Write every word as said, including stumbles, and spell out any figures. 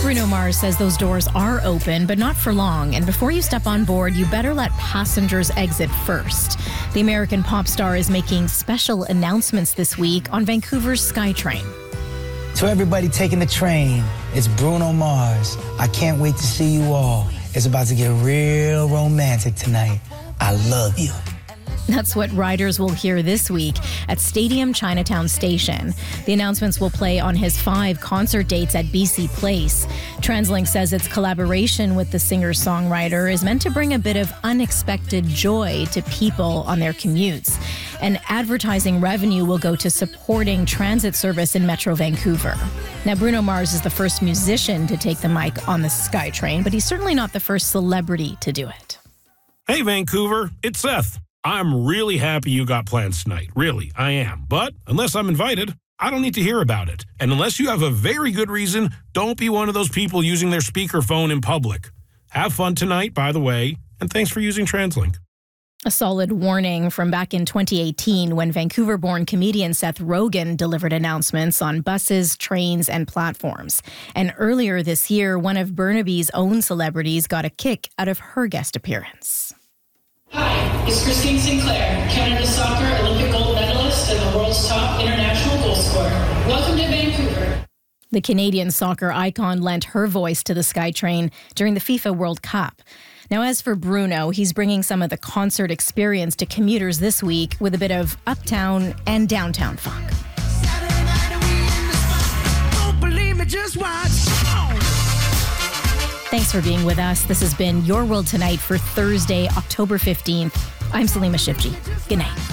Bruno Mars says those doors are open, but not for long. And before you step on board, you better let passengers exit first. The American pop star is making special announcements this week on Vancouver's SkyTrain. To everybody taking the train, it's Bruno Mars. I can't wait to see you all. It's about to get real romantic tonight. I love you. That's what riders will hear this week at Stadium Chinatown Station. The announcements will play on his five concert dates at B C Place. TransLink says its collaboration with the singer-songwriter is meant to bring a bit of unexpected joy to people on their commutes. And advertising revenue will go to supporting transit service in Metro Vancouver. Now, Bruno Mars is the first musician to take the mic on the SkyTrain, but he's certainly not the first celebrity to do it. Hey, Vancouver, it's Seth. I'm really happy you got plans tonight. Really, I am. But unless I'm invited, I don't need to hear about it. And unless you have a very good reason, don't be one of those people using their speakerphone in public. Have fun tonight, by the way, and thanks for using TransLink. A solid warning from back in twenty eighteen when Vancouver-born comedian Seth Rogen delivered announcements on buses, trains, and platforms. And earlier this year, one of Burnaby's own celebrities got a kick out of her guest appearance. Hi, it's Christine Sinclair, Canada's soccer Olympic gold medalist and the world's top international goal scorer. Welcome to Vancouver. The Canadian soccer icon lent her voice to the SkyTrain during the FIFA World Cup. Now, as for Bruno, he's bringing some of the concert experience to commuters this week with a bit of uptown and downtown funk. Thanks for being with us. This has been Your World Tonight for Thursday, October fifteenth. I'm Salima Shifji. Good night.